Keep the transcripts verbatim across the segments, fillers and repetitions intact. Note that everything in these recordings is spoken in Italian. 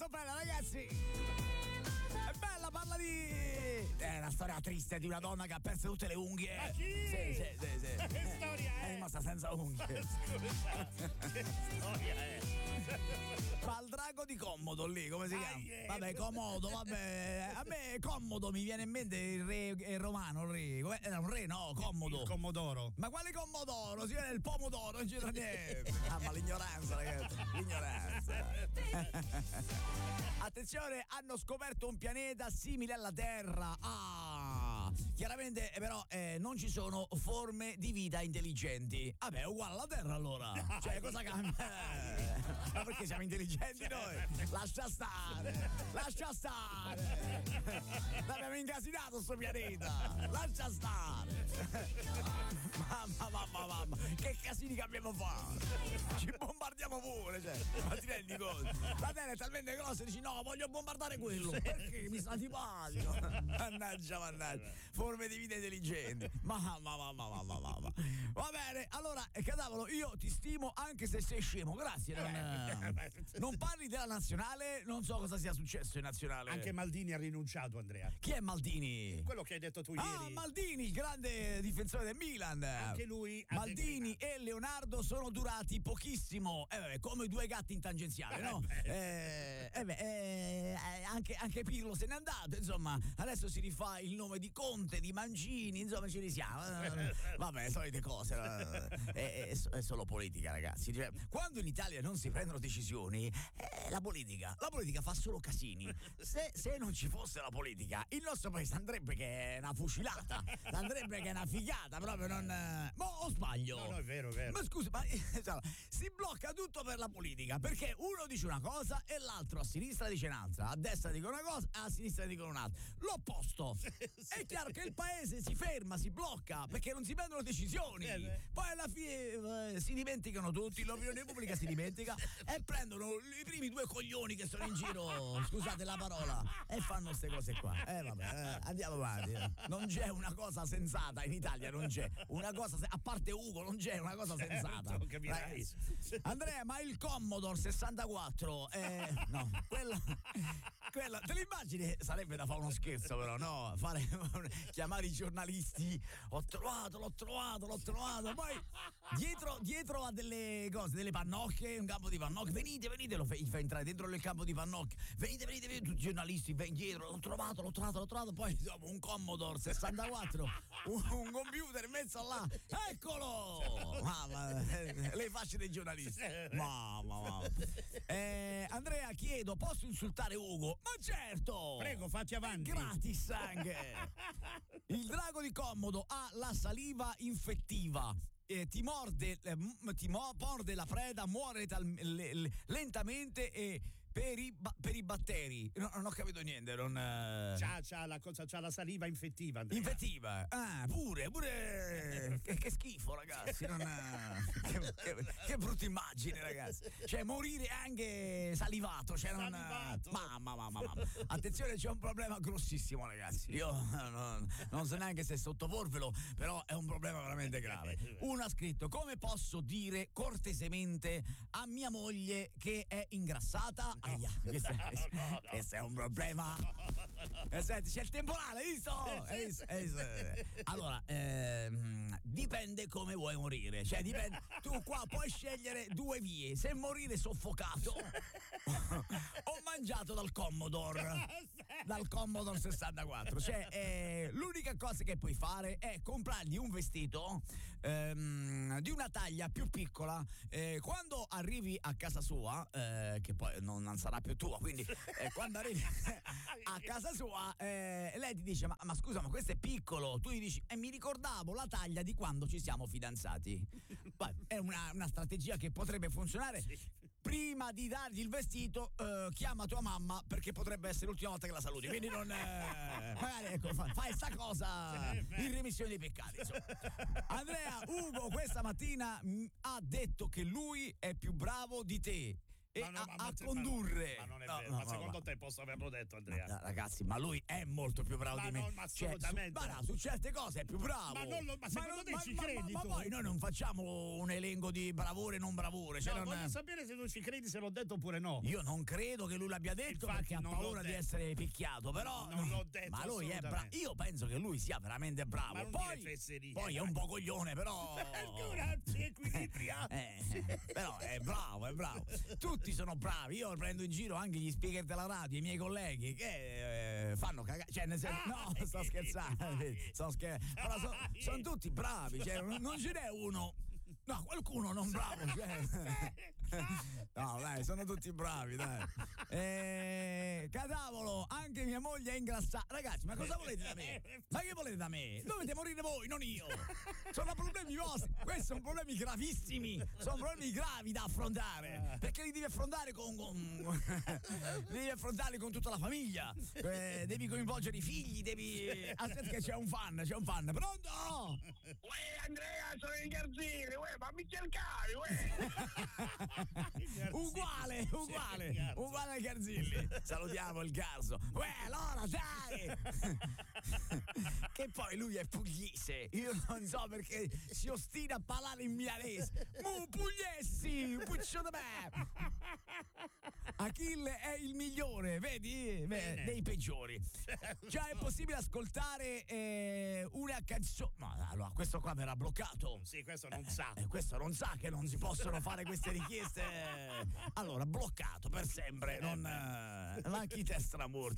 molto bella, ragazzi. È bella, parla di... È una storia triste di una donna che ha perso tutte le unghie. Ma chi? Sì, sì, sì, sì. Che storia è? È rimasta senza unghie. Scusa, che storia è? Ma il drago di Commodo lì, come si chiama? Ah, yeah. Vabbè, Commodo, vabbè. A me Commodo mi viene in mente il re il romano, il re. Com'è? Era un re, no? Commodo. Il Commodoro. Ma quale Commodoro? Si vede il pomodoro, non c'entra niente. Ah, ma l'ignoranza, ragazzi. L'ignoranza. Attenzione, hanno scoperto un pianeta simile alla Terra. Ah, chiaramente, eh, però, eh, non ci sono forme di vita intelligenti. Vabbè, è uguale alla Terra allora. Cioè, cosa cambia? Ma perché siamo intelligenti noi? Lascia stare, lascia stare. L'abbiamo incasinato sto pianeta. Lascia stare. Mamma, mamma, mamma, che casini che abbiamo fatto. Ci bombardiamo pure, cioè. Ma ti rendi conto? La Terra è talmente grossa e dici no, voglio bombardare quello. Perché mi sta antipatico. Mannaggia, mannaggia. Forme di vita intelligenti. Mamma, mamma, mamma, mamma. Va bene, allora, Cadavolo, io ti stimo anche se sei scemo. Grazie. Non, non parli della nazionale, non so cosa sia successo in nazionale. Anche Maldini ha rinunciato, Andrea. Chi è Maldini? Quello che hai detto tu Ah, ieri. Maldini, il grande difensore del Milan. Anche lui ha Maldini e Leonardo sono durati pochissimo. Eh, vabbè, come due gatti in tangenziale, no? Eh, eh, beh, eh, anche, anche Pirlo se n'è andato, insomma. Adesso si rifà il nome di Conte, di Mancini, insomma, ci risiamo. Vabbè, solite cose. È, è, è solo politica, ragazzi. Cioè, quando in Italia non si prendono decisioni, eh, la politica, la politica fa solo casini. Se, se non ci fosse la politica, il nostro paese andrebbe che è una fucilata, andrebbe che è una figata, proprio non. Ma o sbaglio? No, no, è vero, è vero. Ma scusa, ma si blocca tutto per la politica, perché uno dice una cosa e l'altro a sinistra dice un'altra, a destra dicono una cosa e a sinistra dicono un'altra. L'opposto. È chiaro che il paese si ferma, si blocca, perché non si prendono decisioni. Poi alla fine eh, si dimenticano tutti, l'opinione pubblica si dimentica e prendono i primi due coglioni che sono in giro, scusate la parola, e fanno queste cose qua. Eh vabbè, eh, andiamo avanti. Eh. Non c'è una cosa sensata in Italia, non c'è una cosa, a parte Ugo, non c'è una cosa sensata. Ragazzi. Andrea, ma il Commodore sessantaquattro, eh, no, quello, quello, te l'immagini? Sarebbe da fare uno scherzo, però, no? Fare, chiamare i giornalisti, ho trovato, l'ho trovato, l'ho trovato, poi dietro, dietro a delle cose, delle pannocchie, un campo di pannocchie, venite, venite, lo fai, fai entrare dentro il campo di pannocchie, venite, venite, venite, tutti i giornalisti, vai indietro, l'ho trovato, l'ho trovato, l'ho trovato, poi insomma, un Commodore sessantaquattro, un, un computer in mezzo là, eccolo! Mamma, le facce dei giornalisti, mamma, mamma. Eh, Andrea, chiedo, posso insultare Ugo? Ma certo! Prego, facci avanti. Gratis anche! Il drago di Commodo ha la saliva infettiva. Eh, ti morde eh, ti mo- morde la preda, muore tal- le- le- lentamente e per i, ba- per i batteri. No, non ho capito niente. Non, eh... C'ha, c'ha la cosa, c'ha la saliva infettiva, Andrea. Infettiva? Ah, pure, pure. che, che schifo, ragazzi. Non, che, che, che brutta immagine, ragazzi. Cioè, morire anche salivato. Cioè, non, Salivato. Mamma, mamma, mamma. Attenzione, c'è un problema grossissimo, ragazzi. Io non, non so neanche se sottoporvelo, però è un problema veramente grave. Uno ha scritto: come posso dire cortesemente a mia moglie che è ingrassata? No. Aia, questo, è, questo, no, no. questo è un problema. Eh, senti, c'è il temporale, hai visto? Hai visto? Hai visto? Allora, ehm, dipende come vuoi morire. Cioè, dipende. Tu qua puoi scegliere due vie: se morire soffocato o mangiato dal Commodore, dal Commodore sessantaquattro. Cioè, eh, l'unica cosa che puoi fare è comprargli un vestito ehm, di una taglia più piccola. Eh, quando arrivi a casa sua, eh, che poi non, non sarà più tua, quindi eh, quando arrivi a casa sua, eh, lei ti dice: ma, ma scusa, ma questo è piccolo. Tu gli dici: e eh, mi ricordavo la taglia di quando ci siamo fidanzati. Beh, è una, una strategia che potrebbe funzionare. Prima di dargli il vestito, eh, chiama tua mamma, perché potrebbe essere l'ultima volta che la saluti. Quindi non eh, magari ecco, fai, fai sta cosa in remissione dei peccati, insomma. Andrea, Ugo questa mattina mh, ha detto che lui è più bravo di te e Ma no, a, ma- a ma- condurre. Ma non è No, vero, no, ma no, secondo no. te posso averlo detto, Andrea? Ma, ragazzi, ma lui è molto più bravo Ma di me. no, ma Cioè, assolutamente. su, ma no, su certe cose è più bravo. Ma non lo- ma secondo te ci ma, credi ma, tu? ma poi noi non facciamo un elenco di bravure e non bravure. Cioè No, non- voglio sapere se non ci credi, se l'ho detto oppure no. Io non credo che lui l'abbia detto Infatti perché ha non paura l'ho di detto. essere picchiato, però Non l'ho detto ma lui è bravo. assolutamente. Io penso che lui sia veramente bravo. Ma non poi dire fesserie, poi è dai. un po' coglione, però Ancora si equilibria. Eh, però è bravo, è bravo. Tutti sono bravi. Io prendo in giro anche gli speaker della radio, i miei colleghi che eh, fanno cagare. Cioè, nel senso, no, sto scherzando. Sto scherzando. Però sono son tutti bravi. Cioè, non, non ce n'è uno. No, qualcuno non bravo. Cioè. No, dai, sono tutti bravi, dai. Eh, cadavolo, anche mia moglie è ingrassata. Ragazzi, ma cosa volete da me? Ma che volete da me? Dovete morire voi, non io. Sono problemi vostri. Questi sono problemi gravissimi. Sono problemi gravi da affrontare. Perché li devi affrontare con. con li devi affrontarli con tutta la famiglia. Eh, devi coinvolgere i figli, devi. Aspetta che c'è un fan, c'è un fan. Pronto? Uè Andrea, sono il Garzini, uè, ma mi cercavi, uè! Uguale, uguale, uguale al Garzilli. Salutiamo il Garzo. Uè, allora dai! Che poi lui è pugliese. Io non so perché si ostina a parlare in milanese. Mu pugliesi, puccio da me. Achille è il migliore, vedi? Beh, dei peggiori. Già è possibile ascoltare eh, una canzone. Ma allora, questo qua verrà bloccato. Sì, questo non sa. Eh, questo non sa che non si possono fare queste richieste. Allora, bloccato per sempre. Non. Eh, anche i test morto.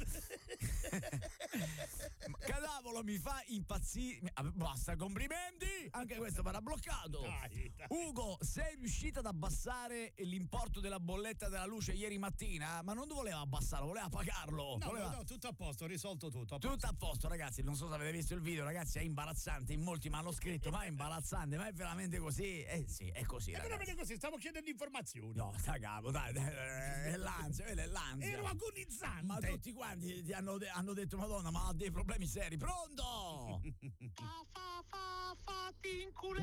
Cadavolo mi fa impazzire. Basta, complimenti. Anche questo verrà bloccato. Dai, dai. Ugo, sei riuscita ad abbassare l'importo della bolletta della luce ieri mattina? Ma non voleva abbassarlo, voleva pagarlo. No, voleva... no, no, tutto a posto, ho risolto tutto. A posto. Tutto a posto, ragazzi. Non so se avete visto il video, ragazzi. È imbarazzante. In molti mi hanno scritto, ma è imbarazzante, ma è veramente così? Eh sì, è così. E non Ragazzi. vede così, stavo chiedendo informazioni. No, sta capo, dai, dai, è l'ansia, vedi, è l'ansia. Ero agonizzante. Ma tutti quanti ti hanno, de- hanno detto, Madonna, ma ha dei problemi seri. Pronto? Fa, fa, fa, fatti in culo!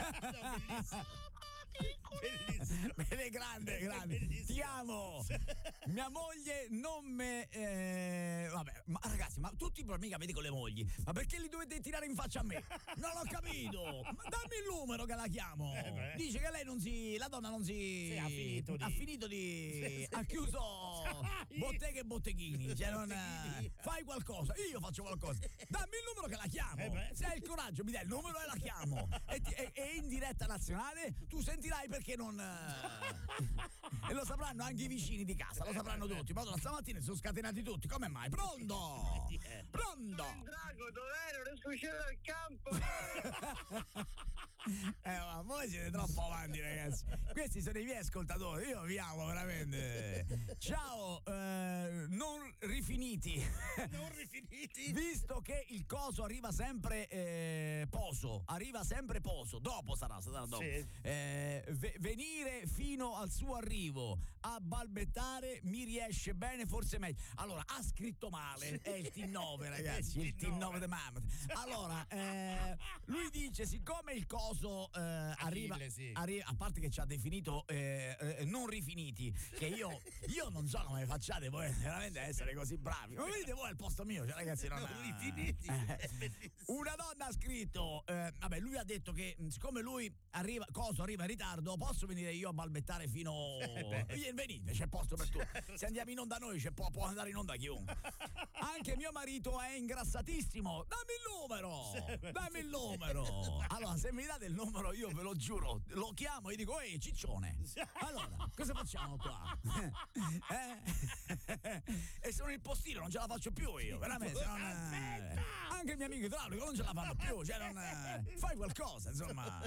Bellissimo. Bene, grande, grande. Bellissimo. Ti amo. Mia moglie non me. Eh, vabbè, ma ragazzi, ma tutti i problemi che avete con le mogli, ma perché li dovete tirare in faccia a me? Non l'ho capito. Ma dammi il numero che la chiamo. Eh beh. Dice che lei non si. La donna non si. Sì, ha finito di- Ha finito di. Sì, sì. Ha chiuso Dai. botteghe e botteghini. Cioè, non. Botteghini. Fai qualcosa. Io faccio qualcosa. Dammi il numero che la chiamo. Eh beh. Se hai il coraggio, mi dai il numero e la chiamo. E, ti- e- e in diretta nazionale tu sentirai perché non. eh, E lo sapranno anche i vicini di casa, lo sapranno tutti. Madonna, stamattina si sono scatenati tutti. Come mai? Pronto? Pronto? Il drago, dov'è? Non riesco a uscire dal campo! Eh, ma voi siete troppo avanti, ragazzi. Questi sono i miei ascoltatori. Io vi amo veramente. Ciao, eh, non rifiniti. Non rifiniti. Visto che il coso arriva sempre eh, poso, arriva sempre poso, dopo sarà, sarà dopo. Sì. Eh, ve- venire fino al suo arrivo a balbettare mi riesce bene, forse meglio. Allora, ha scritto male, è il T nove, ragazzi, il T nove di Mammoth. Allora, eh, lui dice, siccome il coso eh, arriva, sì. arri- a parte che ci ha definito eh, eh, non rifiniti, che io, io non so come facciate voi veramente a essere così bravi. Ma vedete voi al posto mio, cioè, ragazzi, non, Non rifiniti. eh, È bellissimo. una donna ha scritto, eh, vabbè, lui ha detto che mh, siccome lui arriva, coso arriva in ritardo, posso venire io a balbettare fino. Vieni, venite, c'è posto per tutti. Se andiamo in onda noi, c'è può, può andare in onda chiunque. Anche mio marito è ingrassatissimo. Dammi il numero! Dammi il numero! Allora, se mi date il numero, io ve lo giuro, lo chiamo e gli dico, ehi, ciccione. Allora, cosa facciamo qua? Eh? E sono il postino, non ce la faccio più io, veramente. Non, eh, anche il mio amico idraulico non ce la fanno più, cioè non. eh, Fai qualcosa, insomma.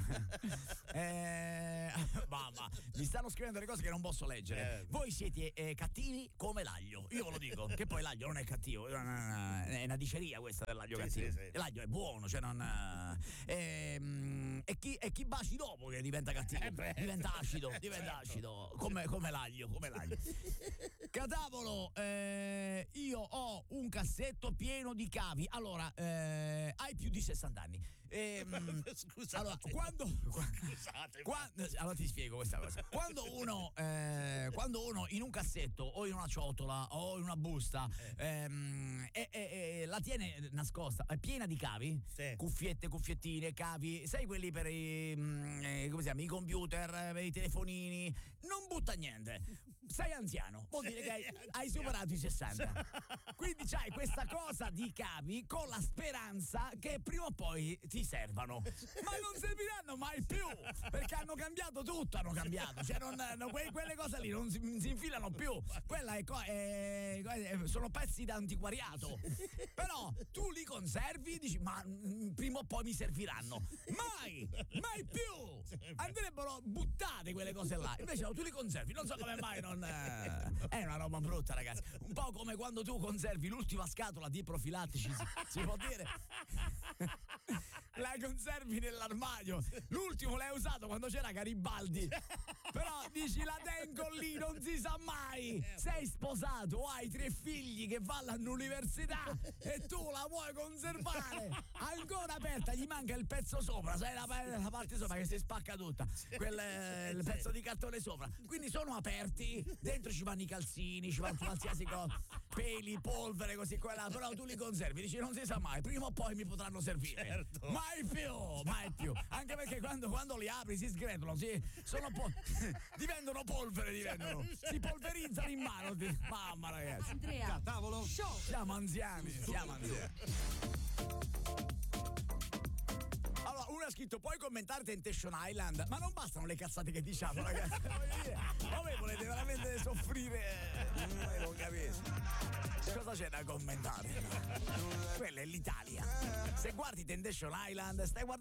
Eh, mamma, mi stanno scrivendo delle cose che non posso leggere. Eh. Voi siete eh, cattivi come l'aglio. Io ve lo dico, che poi l'aglio non è cattivo, no, no, no, è una diceria questa dell'aglio Sì, cattivo. sì, sì. L'aglio è buono, cioè non. eh, ehm, e, chi, e chi baci dopo che diventa cattivo? Eh beh. Diventa acido, diventa Certo. acido, come, come l'aglio, come l'aglio. Cadavolo, eh, io ho un cassetto pieno di cavi. Allora, eh, hai più di sessanta anni. Ehm, Scusate. allora, quando, Scusate. quando- allora ti spiego questa cosa. Quando uno, eh, quando quando uno in un cassetto o in una ciotola o in una busta ehm, e, e, e la tiene nascosta, è piena di cavi, Sì. cuffiette, cuffiettine, cavi, sai quelli per i, mm, eh, come si chiama, i computer, per i telefonini, non butta niente. Sei anziano, vuol dire che hai, hai superato i sessanta. Quindi c'hai questa cosa di cavi con la speranza che prima o poi ti servano. Ma non serviranno mai più, perché hanno cambiato tutto, hanno cambiato. Cioè non, no, que- quelle cose lì non si, non si infilano più. Quella è, co- è- è- sono pezzi d'antiquariato. Però tu li conservi, dici, ma mm, prima o poi mi serviranno. Mai, mai più. Andrebbero buttate quelle cose là. Invece no, tu li conservi, non so come mai non. eh, È una roba brutta, ragazzi. Un po' come quando tu conservi l'ultima scatola di profilattici, si, si può dire. La conservi nell'armadio. L'ultimo l'hai usato quando c'era Garibaldi. Però dici, la tengo lì, non si sa mai. Sei sposato o hai tre figli che vanno all'università e tu la vuoi conservare ancora aperta, gli manca il pezzo sopra, sai la, la parte sopra che si spacca tutta, quel, eh, il pezzo di cartone sopra. Quindi sono aperti, dentro ci vanno i calzini, ci vanno qualsiasi cosa, peli, polvere, così quella, però tu li conservi, dici non si sa mai, prima o poi mi potranno servire. Certo. Mai più, mai più. Anche perché quando, quando li apri si sgretolano, si, sono po- diventano polvere, diventano, si polverizzano in mano. Mamma ragazzi. Andrea, Tavolo. show. Siamo anziani, siamo anziani. Allora, uno ha scritto, puoi commentare Temptation Island? Ma non bastano le cazzate che diciamo, ragazzi. Voglio dire, ma voi volete veramente soffrire? Eh, non capisco. Cosa c'è da commentare? Quella è l'Italia. Se guardi Temptation Island, stai guardando